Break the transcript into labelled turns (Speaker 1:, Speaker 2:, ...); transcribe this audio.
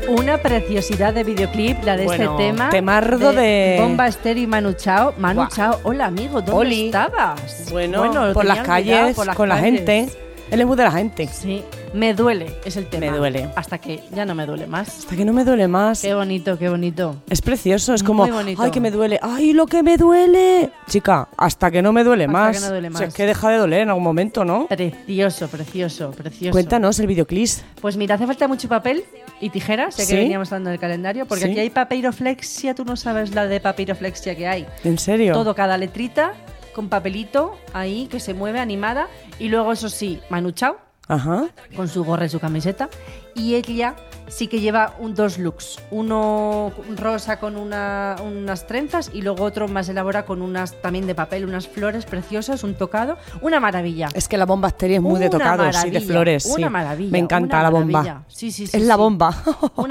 Speaker 1: Una preciosidad de videoclip, la de este tema.
Speaker 2: Temardo de
Speaker 1: Bomba Estéreo y Manu Chao. Manu
Speaker 2: Buah.
Speaker 1: Chao, hola amigo, ¿dónde
Speaker 2: Oli.
Speaker 1: estabas?
Speaker 2: Bueno,
Speaker 1: lo
Speaker 2: por las
Speaker 1: tenía
Speaker 2: calles,
Speaker 1: olvidado, por las
Speaker 2: con la
Speaker 1: calles.
Speaker 2: gente. Él es muy de la gente.
Speaker 1: Sí, me duele, es el tema.
Speaker 2: Me duele.
Speaker 1: Hasta que ya no me duele más.
Speaker 2: Hasta que no me duele más.
Speaker 1: Qué bonito, qué bonito.
Speaker 2: Es precioso, es
Speaker 1: Muy
Speaker 2: como,
Speaker 1: bonito.
Speaker 2: ay, que me duele, ay, lo que me duele. Chica, hasta que no me duele
Speaker 1: Hasta
Speaker 2: más.
Speaker 1: que no duele
Speaker 2: O sea,
Speaker 1: más.
Speaker 2: es que deja de doler en algún momento, ¿no?
Speaker 1: Precioso, precioso, precioso.
Speaker 2: Cuéntanos el videoclip.
Speaker 1: Pues mira, hace falta mucho papel y tijeras, ya que
Speaker 2: ¿Sí?
Speaker 1: veníamos hablando del calendario, porque
Speaker 2: ¿Sí?
Speaker 1: aquí hay papiroflexia, tú no sabes la de papiroflexia que hay.
Speaker 2: ¿En serio?
Speaker 1: Todo, cada letrita con papelito ahí que se mueve animada. Y luego, eso sí, Manu Chao,
Speaker 2: Ajá.
Speaker 1: con su gorra y su camiseta. Y ella sí que lleva dos looks. Uno rosa con unas trenzas y luego otro más elaborado con unas también de papel, unas flores preciosas, un tocado. Una maravilla.
Speaker 2: Es que la bomba estéreo es muy de
Speaker 1: Una
Speaker 2: tocados y de
Speaker 1: maravilla,
Speaker 2: flores.
Speaker 1: Una
Speaker 2: sí.
Speaker 1: maravilla.
Speaker 2: Me encanta
Speaker 1: una
Speaker 2: la bomba.
Speaker 1: maravilla. Sí, sí, sí.
Speaker 2: Es la
Speaker 1: sí.
Speaker 2: bomba.
Speaker 1: Una